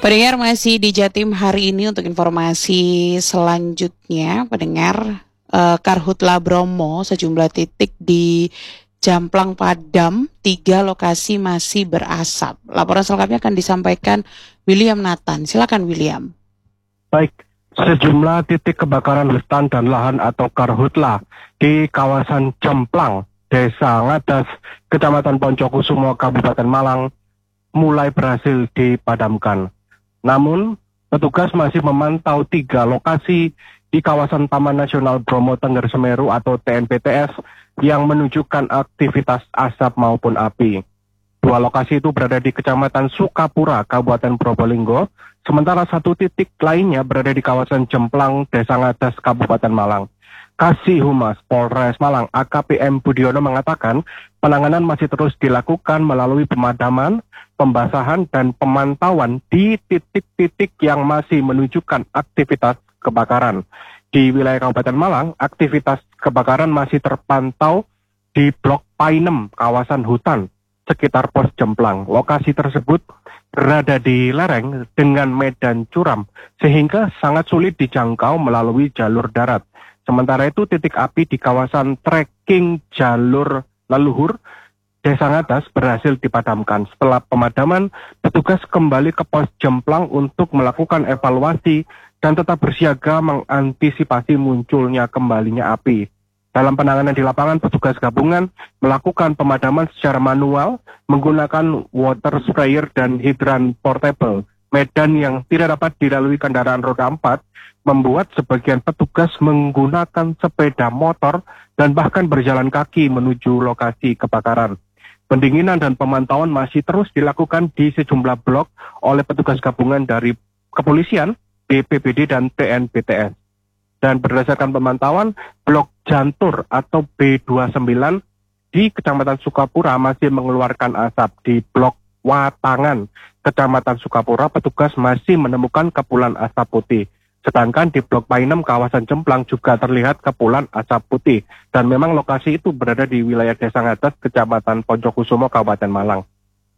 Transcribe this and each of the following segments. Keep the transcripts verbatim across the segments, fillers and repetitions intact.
Pendengar masih di Jatim hari ini untuk informasi selanjutnya, pendengar eh, Karhutla Bromo sejumlah titik di Jamplang Padam, tiga lokasi masih berasap. Laporan selengkapnya akan disampaikan William Nathan. Silakan William. Baik, sejumlah titik kebakaran hutan dan lahan atau karhutla di kawasan Jamplang, Desa Ngadas, Kecamatan Poncokusumo, Kabupaten Malang mulai berhasil dipadamkan. Namun, petugas masih memantau tiga lokasi di kawasan Taman Nasional Bromo Tengger Semeru atau T N B T S yang menunjukkan aktivitas asap maupun api. Dua lokasi itu berada di Kecamatan Sukapura, Kabupaten Probolinggo, sementara satu titik lainnya berada di kawasan Jemplang, Desa Ngadas, Kabupaten Malang. Kasih Humas Polres Malang A K P M Budiono mengatakan penanganan masih terus dilakukan melalui pemadaman, pembasahan, dan pemantauan di titik-titik yang masih menunjukkan aktivitas kebakaran. Di wilayah Kabupaten Malang, aktivitas kebakaran masih terpantau di Blok Painem, kawasan hutan sekitar Pos Jemplang. Lokasi tersebut berada di lereng dengan medan curam, sehingga sangat sulit dijangkau melalui jalur darat. Sementara itu titik api di kawasan trekking jalur leluhur Desa Ngadas berhasil dipadamkan. Setelah pemadaman, petugas kembali ke Pos Jemplang untuk melakukan evaluasi dan tetap bersiaga mengantisipasi munculnya kembalinya api. Dalam penanganan di lapangan, petugas gabungan melakukan pemadaman secara manual menggunakan water sprayer dan hidran portable. Medan yang tidak dapat dilalui kendaraan roda empat membuat sebagian petugas menggunakan sepeda motor dan bahkan berjalan kaki menuju lokasi kebakaran. Pendinginan dan pemantauan masih terus dilakukan di sejumlah blok oleh petugas gabungan dari kepolisian, B P B D, dan T N B T S. Dan berdasarkan pemantauan, blok Jantur atau B dua puluh sembilan di Kecamatan Sukapura masih mengeluarkan asap. Di blok Watangan, Kecamatan Sukapura, petugas masih menemukan kepulan asap putih. Sedangkan di Blok Painem, kawasan Jemplang juga terlihat kepulan asap putih. Dan memang lokasi itu berada di wilayah Desa Ngadas, Kecamatan Poncokusumo, Kabupaten Malang.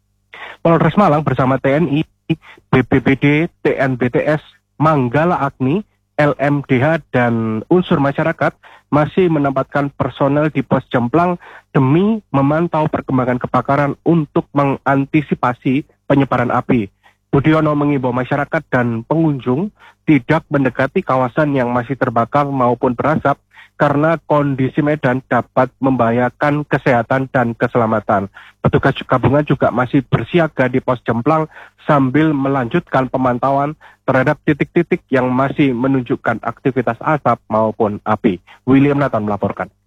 Polres Malang bersama T N I, B P B D, T N B T S, Manggala Agni, L M D H, dan unsur masyarakat masih menempatkan personel di Pos Jemplang demi memantau perkembangan kebakaran untuk mengantisipasi penyebaran api. Budiono mengimbau masyarakat dan pengunjung tidak mendekati kawasan yang masih terbakar maupun berasap karena kondisi medan dapat membahayakan kesehatan dan keselamatan. Petugas gabungan juga masih bersiaga di Pos Jemplang sambil melanjutkan pemantauan terhadap titik-titik yang masih menunjukkan aktivitas asap maupun api. William Nathan melaporkan.